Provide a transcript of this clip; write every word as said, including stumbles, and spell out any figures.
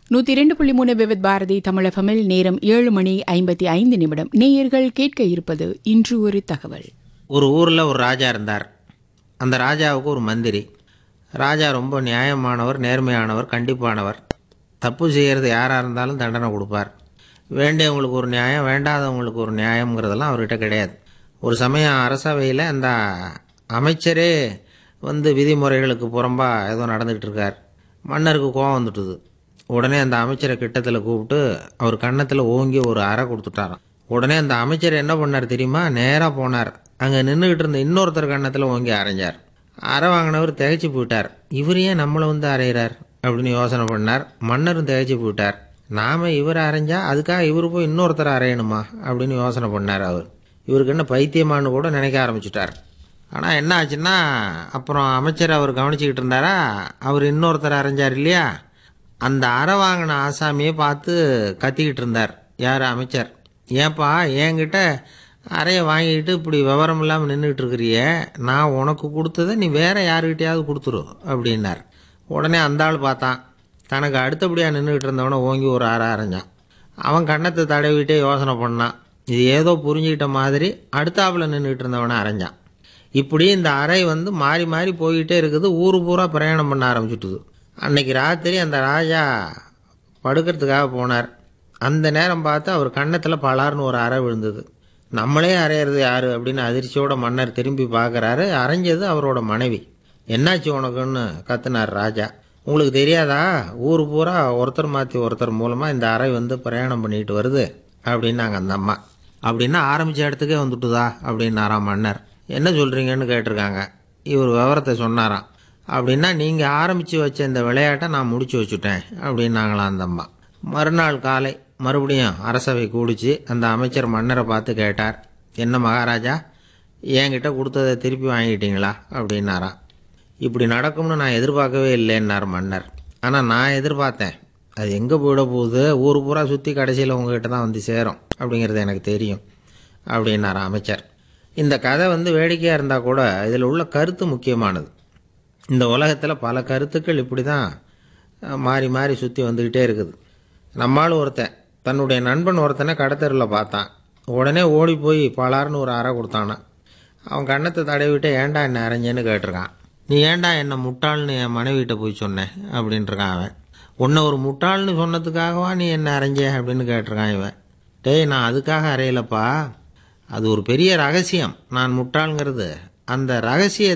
நூத்தி இரண்டு புள்ளி மூணு விவித் பாரதி தமிழகமில் நேரம் ஏழு மணி ஐம்பத்தி ஐந்து நிமிடம். நேயர்கள் கேட்க இருப்பது இன்று ஒரு தகவல். ஒரு ஊரில் ஒரு ராஜா இருந்தார். அந்த ராஜாவுக்கு ஒரு மந்திரி. ராஜா ரொம்ப நியாயமானவர், நேர்மையானவர், கண்டிப்பானவர். தப்பு செய்கிறது யாராக இருந்தாலும் தண்டனை கொடுப்பார். வேண்டியவங்களுக்கு ஒரு நியாயம், வேண்டாதவங்களுக்கு ஒரு நியாயங்கிறதெல்லாம் அவர்கிட்ட கிடையாது. ஒரு சமயம் அரசவையில் அந்த அமைச்சரே வந்து விதிமுறைகளுக்கு புறம்பா ஏதோ நடந்துகிட்டு இருக்கார். மன்னருக்கு கோபம் வந்துட்டுது. உடனே அந்த அமைச்சரை கிட்டத்தில் கூப்பிட்டு அவர் கன்னத்தில் ஓங்கி ஒரு அறை கொடுத்துட்டாராம். உடனே அந்த அமைச்சர் என்ன பண்ணார் தெரியுமா? நேராக போனார். அங்கே நின்றுக்கிட்டு இருந்த இன்னொருத்தர் கன்னத்தில் ஓங்கி அரைஞ்சார். அறை வாங்கினவர் திகைச்சு போயிட்டார். இவர் ஏன் நம்மளை வந்து அரைகிறார் அப்படின்னு யோசனை பண்ணார். மன்னரும் திகைச்சு போயிட்டார். நாம் இவரை அரைஞ்சா அதுக்காக இவர் போய் இன்னொருத்தரை அரையணுமா அப்படின்னு யோசனை பண்ணார். அவர் இவருக்கு என்ன பைத்தியமானு கூட நினைக்க ஆரம்பிச்சுட்டார். ஆனால் என்ன ஆச்சுன்னா, அப்புறம் அமைச்சர் அவர் கவனிச்சிக்கிட்டு இருந்தாரா, அவர் இன்னொருத்தர் அரைஞ்சார் இல்லையா, அந்த அறை வாங்கின ஆசாமியை பார்த்து கத்திக்கிட்டு இருந்தார். யார்? அமைச்சர். ஏன்பா என்கிட்ட அறையை வாங்கிக்கிட்டு இப்படி விவரம் இல்லாமல் நின்றுட்டு இருக்கிறியே, நான் உனக்கு கொடுத்ததை நீ வேற யாருக்கிட்டையாவது கொடுத்துரு அப்படின்னார். உடனே அந்த ஆள் பார்த்தான். தனக்கு அடுத்தபடியாக நின்றுக்கிட்டு இருந்தவனை ஓங்கி ஒரு அறை அரைஞ்சான். அவன் கன்னத்தை தடவிட்டே யோசனை பண்ணான். இது ஏதோ புரிஞ்சுக்கிட்ட மாதிரி அடுத்தாப்பில் நின்றுக்கிட்டு இருந்தவனை அரைஞ்சான். இப்படி இந்த அறை வந்து மாறி மாறி போய்கிட்டே இருக்குது. ஊர் பூரா பிரயாணம் பண்ண ஆரம்பிச்சுட்டுது. அன்னைக்கு ராத்திரி அந்த ராஜா படுக்கிறதுக்காக போனார். அந்த நேரம் பார்த்து அவர் கன்னத்தில் பலார்னு ஒரு அறை விழுந்தது. நம்மளே அரையிறது யார் அப்படின்னு அதிர்ச்சியோட மன்னர் திரும்பி பார்க்குறாரு. அரைஞ்சது அவரோட மனைவி. என்னாச்சு உனக்குன்னு கத்துனார் ராஜா. உங்களுக்கு தெரியாதா, ஊர் பூரா ஒருத்தர் மாற்றி ஒருத்தர் மூலமாக இந்த அறை வந்து பிரயாணம் பண்ணிட்டு வருது அப்படின்னாங்க அந்த அம்மா. அப்படின்னா ஆரம்பித்த இடத்துக்கே வந்துட்டுதா அப்படின்னாராம் மன்னர். என்ன சொல்கிறீங்கன்னு கேட்டிருக்காங்க. இவர் விவரத்தை சொன்னாராம். அப்படின்னா நீங்கள் ஆரம்பித்து வச்ச இந்த விளையாட்டை நான் முடிச்சு வச்சுட்டேன் அப்படின்னாங்களாம் அந்த அம்மா. மறுநாள் காலை மறுபடியும் அரசவை கூடிச்சு அந்த அமைச்சர் மன்னரை பார்த்து கேட்டார். என்ன மகாராஜா, என்கிட்ட கொடுத்ததை திருப்பி வாங்கிட்டீங்களா அப்படின்னாராம். இப்படி நடக்கும்னு நான் எதிர்பார்க்கவே இல்லைன்னார் மன்னர். ஆனால் நான் எதிர்பார்த்தேன். அது எங்கே போயிட போகுது, ஊர் பூரா சுற்றி கடைசியில் உங்ககிட்ட தான் வந்து சேரும் அப்படிங்கிறது எனக்கு தெரியும் அப்படின்னார் அமைச்சர். இந்த கதை வந்து வேடிக்கையாக இருந்தால் கூட இதில் உள்ள கருத்து முக்கியமானது. இந்த உலகத்தில் பல கருத்துக்கள் இப்படி தான் மாறி மாறி சுற்றி வந்துக்கிட்டே இருக்குது. நம்மால் ஒருத்தன் தன்னுடைய நண்பன் ஒருத்தனை கடத்தெருவில் பார்த்தான். உடனே ஓடி போய் பலார்னு ஒரு அறை கொடுத்தானா. அவன் கன்னத்தை தடவிட்டு ஏன்டா என்ன அரைஞ்சேன்னு கேட்டிருக்கான். நீ ஏன்டா என்னை முட்டாள்னு என் மனைவிட்ட போய் சொன்னேன் அப்படின்ட்டுருக்கான் அவன். உன்னை ஒரு முட்டாள்னு சொன்னதுக்காகவா நீ என்ன அரைஞ்ச அப்படின்னு கேட்டிருக்கான் இவன். டேய், நான் அதுக்காக அறையலப்பா, அது ஒரு பெரிய ரகசியம். நான் முட்டாளுங்கிறது அந்த ரகசிய